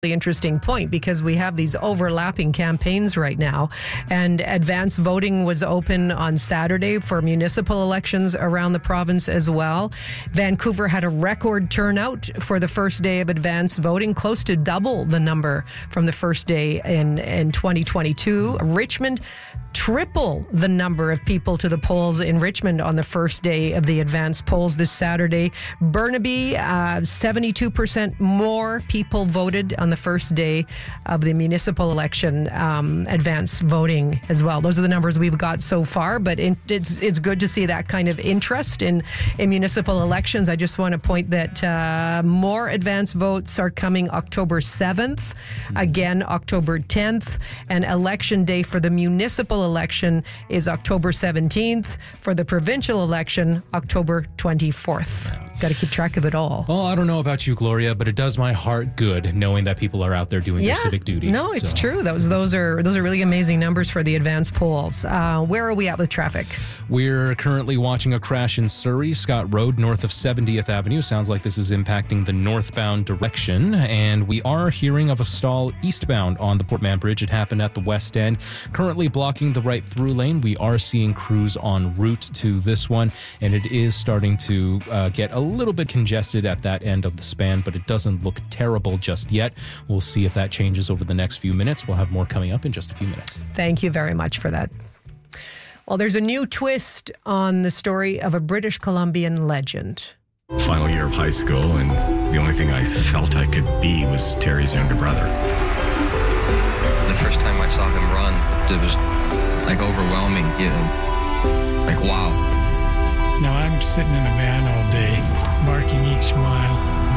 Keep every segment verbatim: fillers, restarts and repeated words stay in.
Interesting point, because we have these overlapping campaigns right now, and advance voting was open on Saturday for municipal elections around the province as well. Vancouver had a record turnout for the first day of advance voting, close to double the number from the first day in, in twenty twenty-two. Richmond, triple the number of people to the polls in Richmond on the first day of the advance polls this Saturday. Burnaby, uh, seventy-two percent more people voted on the first day of the municipal election um, advance voting as well. Those are the numbers we've got so far, but in, it's it's good to see that kind of interest in, in municipal elections. I just want to point that uh, more advance votes are coming October seventh, again October tenth, and election day for the municipal election is October seventeenth. For the provincial election, October twenty-fourth. Got to keep track of it all. Well, I don't know about you, Gloria, but it does my heart good knowing that people are out there doing yeah, their civic duty. No, it's so. true. Those those are those are really amazing numbers for the advance polls. Uh, where are we at with traffic? We're currently watching a crash in Surrey, Scott Road, north of seventieth Avenue. Sounds like this is impacting the northbound direction. And we are hearing of a stall eastbound on the Port Mann Bridge. It happened at the west end, currently blocking the right through lane. We are seeing crews en route to this one, and it is starting to uh, get a little bit congested at that end of the span, but it doesn't look terrible just yet. We'll see if that changes over the next few minutes. We'll have more coming up in just a few minutes. Thank you very much for that. Well, there's a new twist on the story of a British Columbian legend. Final year of high school, and the only thing I felt I could be was Terry's younger brother. The first time I saw him run, it was like overwhelming, you know, like wow. Now I'm sitting in a van all day, marking each mile.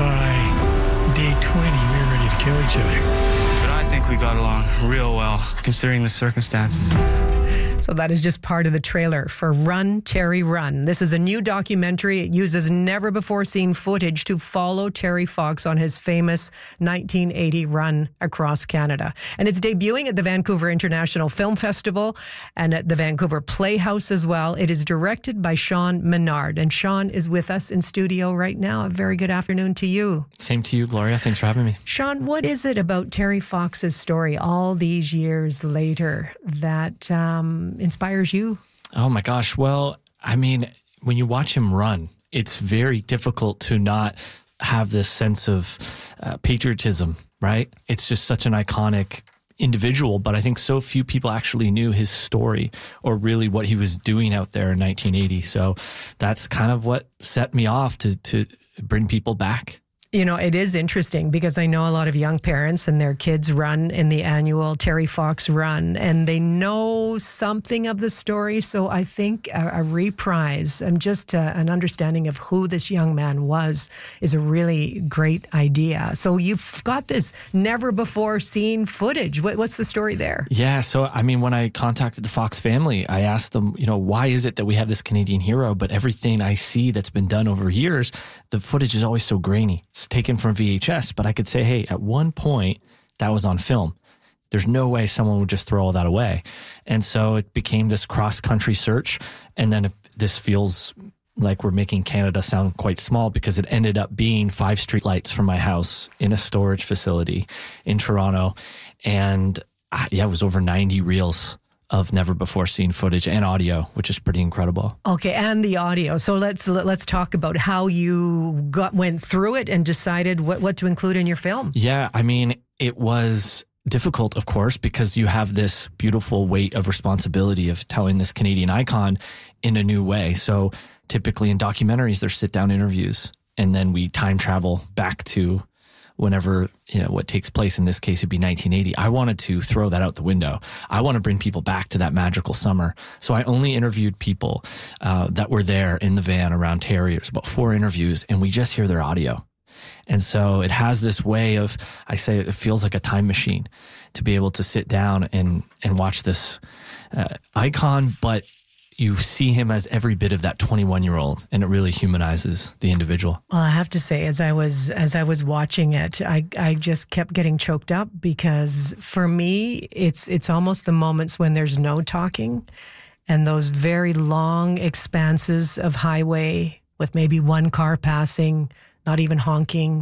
By day twenty, we were ready to kill each other. But I think we got along real well, considering the circumstances. So that is just part of the trailer for Run, Terry, Run. This is a new documentary. It uses never-before-seen footage to follow Terry Fox on his famous nineteen eighty run across Canada. And it's debuting at the Vancouver International Film Festival and at the Vancouver Playhouse as well. It is directed by Sean Menard. And Sean is with us in studio right now. A very good afternoon to you. Same to you, Gloria. Thanks for having me. Sean, what is it about Terry Fox's story all these years later that um, inspires you? Oh my gosh. Well, I mean, when you watch him run, it's very difficult to not have this sense of uh, patriotism, right? It's just such an iconic individual, but I think so few people actually knew his story or really what he was doing out there in nineteen eighty. So that's kind of what set me off to, to bring people back. You know, it is interesting because I know a lot of young parents and their kids run in the annual Terry Fox run, and they know something of the story. So I think a, a reprise and just a, an understanding of who this young man was is a really great idea. So you've got this never before seen footage. What, what's the story there? Yeah. So, I mean, when I contacted the Fox family, I asked them, you know, why is it that we have this Canadian hero, but everything I see that's been done over years, the footage is always so grainy. It's taken from V H S, but I could say, hey, at one point that was on film. There's no way someone would just throw all that away. And so it became this cross-country search. And then if this feels like we're making Canada sound quite small because it ended up being five streetlights from my house in a storage facility in Toronto. And uh, yeah, it was over ninety reels of never before seen footage and audio, which is pretty incredible. Okay, and the audio. So let's let's talk about how you got went through it and decided what, what to include in your film. Yeah, I mean, it was difficult, of course, because you have this beautiful weight of responsibility of telling this Canadian icon in a new way. So typically in documentaries, there's sit-down interviews, and then we time travel back to whenever, you know, what takes place. In this case, it'd be nineteen eighty. I wanted to throw that out the window. I want to bring people back to that magical summer. So I only interviewed people uh, that were there in the van around Terry. It was about four interviews, and we just hear their audio. And so it has this way of, I say it feels like a time machine to be able to sit down and, and watch this uh, icon, but you see him as every bit of that twenty-one-year-old, and it really humanizes the individual. Well, I have to say, as I was as I was watching it, I I just kept getting choked up because for me, it's it's almost the moments when there's no talking, and those very long expanses of highway with maybe one car passing, not even honking,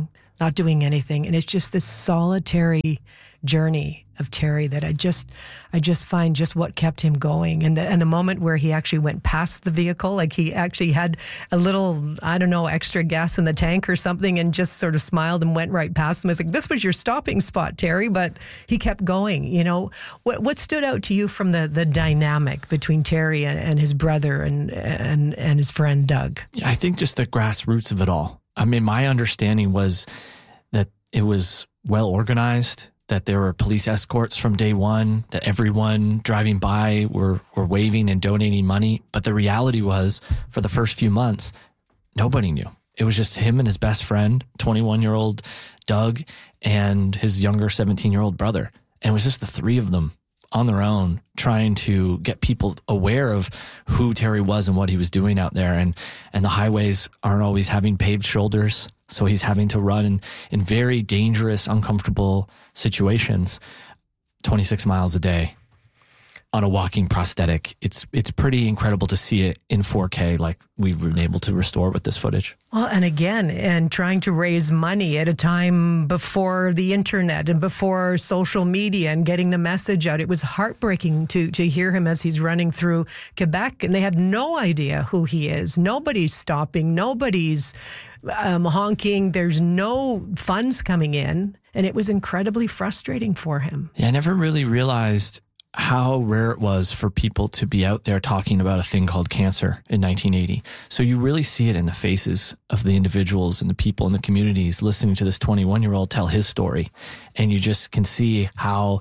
not doing anything. And it's just this solitary journey of Terry that I just I just find just what kept him going. And the, and the moment where he actually went past the vehicle, like he actually had a little, I don't know, extra gas in the tank or something and just sort of smiled and went right past him. I was like, this was your stopping spot, Terry, but he kept going. You know, what what stood out to you from the, the dynamic between Terry and, and his brother and, and, and his friend Doug? Yeah, I think just the grassroots of it all. I mean, my understanding was that it was well organized, that there were police escorts from day one, that everyone driving by were, were waving and donating money. But the reality was, for the first few months, nobody knew. It was just him and his best friend, twenty-one-year-old Doug, and his younger seventeen-year-old brother. And it was just the three of them on their own trying to get people aware of who Terry was and what he was doing out there. And, and the highways aren't always having paved shoulders. So he's having to run in, in very dangerous, uncomfortable situations, twenty-six miles a day on a walking prosthetic. It's it's pretty incredible to see it in four K like we've been able to restore with this footage. Well, and again, and trying to raise money at a time before the internet and before social media and getting the message out. It was heartbreaking to to hear him as he's running through Quebec, and they have no idea who he is. Nobody's stopping. Nobody's um, honking. There's no funds coming in, and it was incredibly frustrating for him. Yeah, I never really realized how rare it was for people to be out there talking about a thing called cancer in nineteen eighty. So you really see it in the faces of the individuals and the people in the communities listening to this twenty-one-year-old tell his story. And you just can see how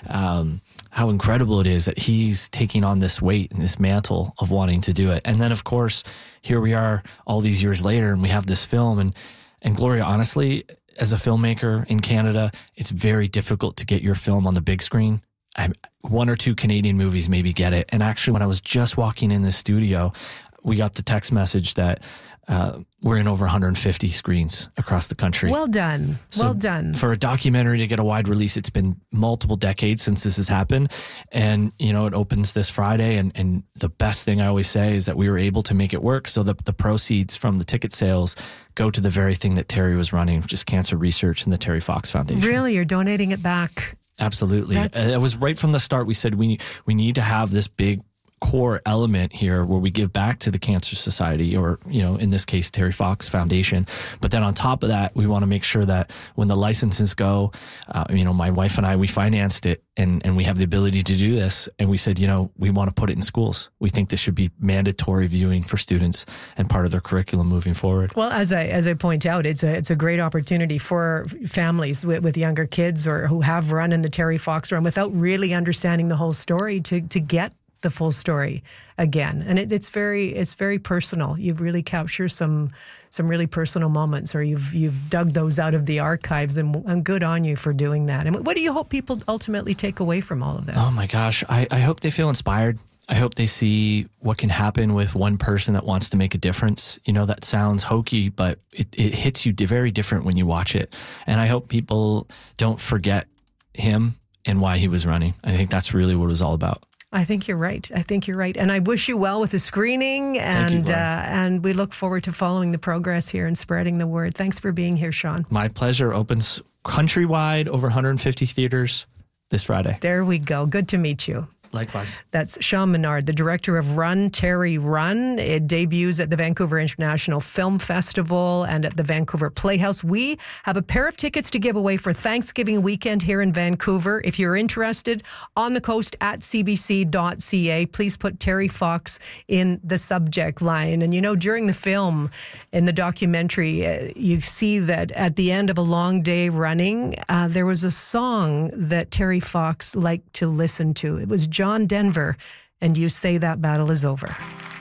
um, how incredible it is that he's taking on this weight and this mantle of wanting to do it. And then, of course, here we are all these years later, and we have this film. And, and Gloria, honestly, as a filmmaker in Canada, it's very difficult to get your film on the big screen. I'm, one or two Canadian movies maybe get it. And actually, when I was just walking in the studio, we got the text message that uh, we're in over one hundred fifty screens across the country. Well done. So well done. For a documentary to get a wide release, it's been multiple decades since this has happened. And, you know, it opens this Friday. And, and the best thing I always say is that we were able to make it work. So the, the proceeds from the ticket sales go to the very thing that Terry was running, which is cancer research and the Terry Fox Foundation. Really? You're donating it back? Absolutely. That's... It was right from the start. We said we we need to have this big core element here where we give back to the Cancer Society, or, you know, in this case, Terry Fox Foundation. But then on top of that, we want to make sure that when the licenses go, uh, you know, my wife and I, we financed it, and, and we have the ability to do this. And we said, you know, we want to put it in schools. We think this should be mandatory viewing for students and part of their curriculum moving forward. Well, as I as I point out, it's a it's a great opportunity for families with, with younger kids or who have run in the Terry Fox run without really understanding the whole story to to get the full story again. And it, it's very it's very personal. You've really captured some some really personal moments, or you've you've dug those out of the archives, and, and good on you for doing that. And what do you hope people ultimately take away from all of this? Oh my gosh, I, I hope they feel inspired. I hope they see what can happen with one person that wants to make a difference. You know, that sounds hokey, but it, it hits you very different when you watch it. And I hope people don't forget him and why he was running. I think that's really what it was all about. I think you're right. I think you're right. And I wish you well with the screening, and you, uh, and we look forward to following the progress here and spreading the word. Thanks for being here, Sean. My pleasure. Opens countrywide, over one hundred fifty theaters this Friday. There we go. Good to meet you. Likewise. That's Sean Menard, the director of Run, Terry Run. It debuts at the Vancouver International Film Festival and at the Vancouver Playhouse. We have a pair of tickets to give away for Thanksgiving weekend here in Vancouver. If you're interested, on the coast at c b c dot c a, please put Terry Fox in the subject line. And, you know, during the film, in the documentary, uh, you see that at the end of a long day running, uh, there was a song that Terry Fox liked to listen to. It was John Denver, and You Say That Battle Is Over.